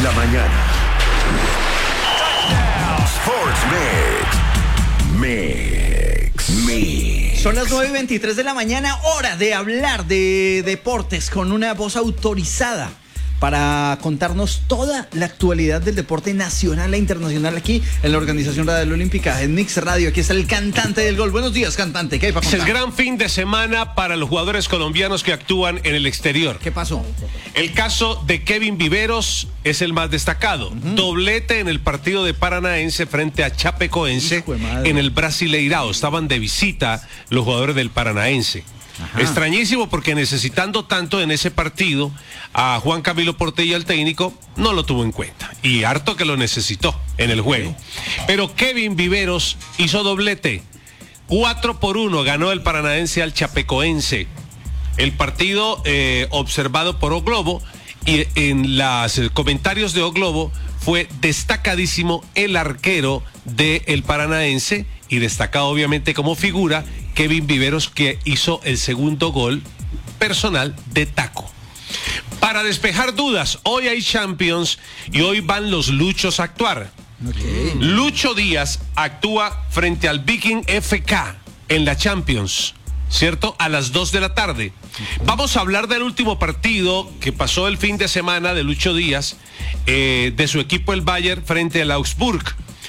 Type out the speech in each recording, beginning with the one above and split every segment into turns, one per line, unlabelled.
la mañana. Sports Mix.
Son las 9:23 de la mañana, hora de hablar de deportes con una voz autorizada para contarnos toda la actualidad del deporte nacional e internacional aquí en la Organización Radial Olímpica, en Mix Radio. Aquí está el cantante del gol. Buenos días, cantante. ¿Qué hay para contar?
Es el gran fin de semana para los jugadores colombianos que actúan en el exterior.
¿Qué pasó?
El caso de Kevin Viveros es el más destacado. Doblete en el partido de Paranaense frente a Chapecoense en el Brasileirao. Estaban de visita los jugadores del Paranaense. Ajá. Extrañísimo porque necesitando tanto en ese partido a Juan Camilo Portilla, el técnico, no lo tuvo en cuenta y harto que lo necesitó en el juego. Pero Kevin Viveros hizo doblete, 4-1 ganó el Paranaense al Chapecoense. El partido observado por O Globo, y en los comentarios de O Globo fue destacadísimo el arquero del Paranaense y destacado obviamente como figura Kevin Viveros, que hizo el segundo gol personal de taco. Para despejar dudas, hoy hay Champions y hoy van los Luchos a actuar. Okay. Lucho Díaz actúa frente al Viking FK en la Champions, ¿cierto? A las 2 de la tarde. Vamos a hablar del último partido que pasó el fin de semana de Lucho Díaz, de su equipo el Bayern frente al Augsburg.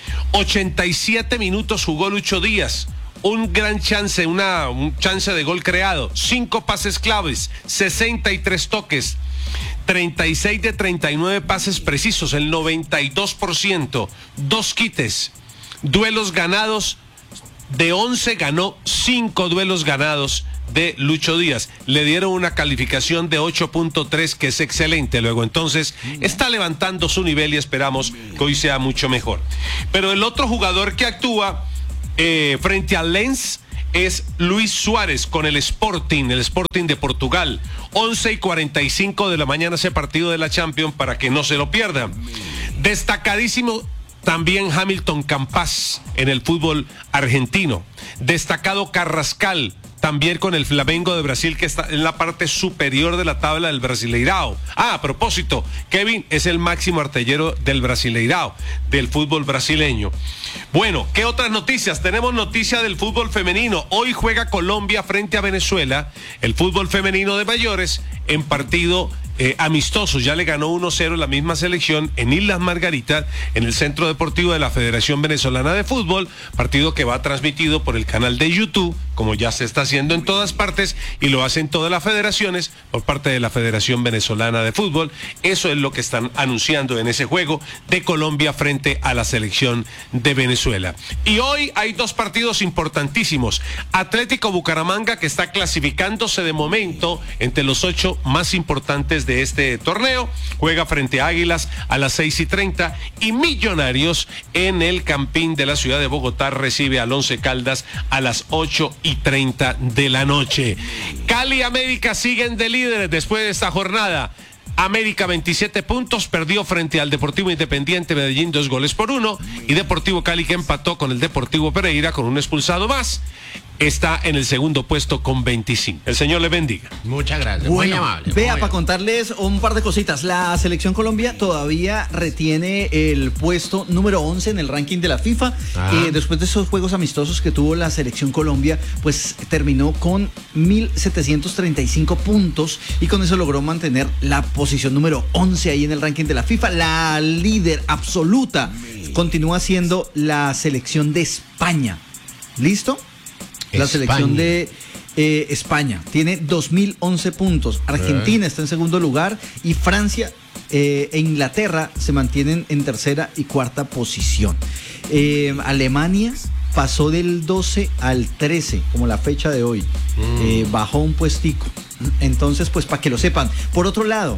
87 minutos jugó Lucho Díaz. Un gran chance, un chance de gol creado, 5 pases claves, 63 toques, 36 de 39 pases precisos, el 92%, 2 quites, duelos ganados, de 11 ganó 5 duelos ganados de Lucho Díaz. Le dieron una calificación de 8.3, que es excelente. Luego entonces está levantando su nivel y esperamos que hoy sea mucho mejor. Pero el otro jugador que actúa frente al Lens es Luis Suárez con el Sporting de Portugal. 11:45 de la mañana ese partido de la Champions para que no se lo pierdan. Destacadísimo también Hamilton Campas en el fútbol argentino. Destacado Carrascal también con el Flamengo de Brasil, que está en la parte superior de la tabla del Brasileirao. A propósito, Kevin es el máximo artillero del Brasileirao, del fútbol brasileño. Bueno, ¿qué otras noticias? Tenemos noticia del fútbol femenino. Hoy juega Colombia frente a Venezuela, el fútbol femenino de mayores, en partido amistoso. Ya le ganó 1-0 la misma selección en Islas Margaritas, en el Centro Deportivo de la Federación Venezolana de Fútbol, partido que va transmitido por el canal de YouTube, como ya se está haciendo en todas partes, y lo hacen todas las federaciones por parte de la Federación Venezolana de Fútbol. Eso es lo que están anunciando en ese juego de Colombia frente a la selección de Venezuela. Y hoy hay 2 partidos importantísimos. Atlético Bucaramanga, que está clasificándose de momento entre los 8 más importantes de este torneo, juega frente a Águilas a las 6:30, y Millonarios en el Campín de la ciudad de Bogotá recibe al Once Caldas a las 8:30 de la noche. Cali y América siguen de líderes después de esta jornada. América 27 puntos, perdió frente al Deportivo Independiente Medellín 2-1, y Deportivo Cali, que empató con el Deportivo Pereira con un expulsado más, está en el segundo puesto con 25. El Señor le bendiga.
Muchas gracias.
Bueno,
muy amable.
vea, para contarles un par de cositas. La selección Colombia todavía retiene el puesto número 11 en el ranking de la FIFA. Después de esos juegos amistosos que tuvo la selección Colombia, pues terminó con 1.735 puntos y con eso logró mantener la posición número 11 ahí en el ranking de la FIFA. La líder absoluta continúa siendo la selección de España. ¿Listo? La selección de España tiene 2.011 puntos. Argentina está en segundo lugar y Francia e Inglaterra se mantienen en tercera y cuarta posición. Alemania pasó del 12 al 13, como la fecha de hoy. Bajó un puestico. Entonces, pues para que lo sepan. Por otro lado,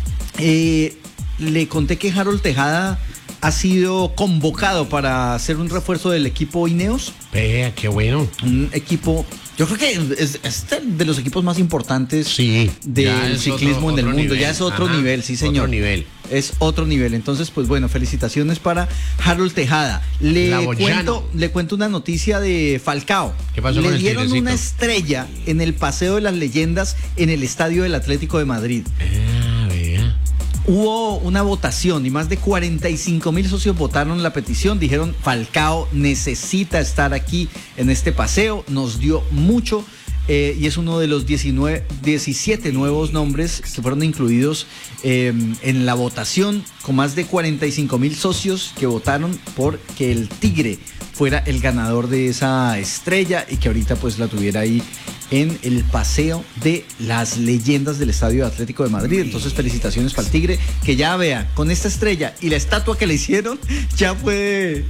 le conté que Harold Tejada ha sido convocado para hacer un refuerzo del equipo Ineos.
Vea, qué bueno.
Un equipo, yo creo que es de los equipos más importantes del ciclismo en el mundo. Nivel. Ya es otro nivel, sí señor.
Otro nivel.
Es otro nivel. Entonces, pues bueno, felicitaciones para Harold Tejada. Le cuento una noticia de Falcao.
¿Qué pasó con el
Le dieron
tigrecito?
una estrella en el Paseo de las Leyendas en el Estadio del Atlético de Madrid.
Vea.
Hubo una votación y más de 45.000 socios votaron la petición. Dijeron, Falcao necesita estar aquí en este paseo, nos dio mucho. Y es uno de los 17 nuevos nombres que fueron incluidos en la votación, con más de 45.000 socios que votaron por que el Tigre fuera el ganador de esa estrella y que ahorita pues la tuviera ahí en el paseo de las leyendas del Estadio Atlético de Madrid. Entonces felicitaciones para el Tigre, que ya vea, con esta estrella y la estatua que le hicieron, ya puede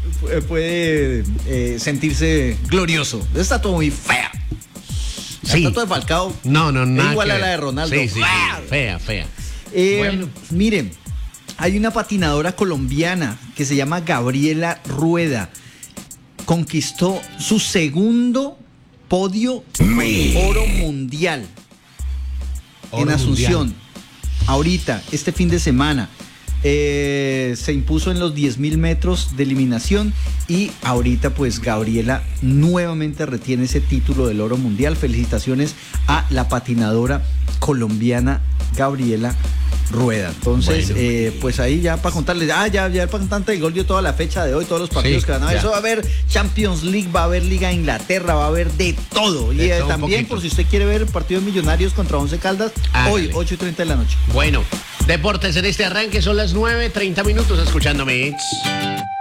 sentirse glorioso. Una estatua muy fea. La estatua de Falcao
no,
es igual a la de Ronaldo.
Sí, fea.
Bueno. Miren, hay una patinadora colombiana que se llama Gabriela Rueda. Conquistó su segundo podio oro mundial en Asunción. Ahorita, este fin de semana. Se impuso en los 10.000 metros de eliminación y ahorita pues Gabriela nuevamente retiene ese título del oro mundial. Felicitaciones a la patinadora colombiana Gabriela Rueda. Entonces, pues ahí ya para contarles, ya para contar el gol dio toda la fecha de hoy, todos los partidos que van a ver. Eso va a haber Champions League, va a haber Liga de Inglaterra, va a haber de todo. Y también, por si usted quiere ver el partido de Millonarios contra Once Caldas, hoy, 8:30 de la noche.
Bueno, deportes en este arranque son las 9:30 escuchando Mix.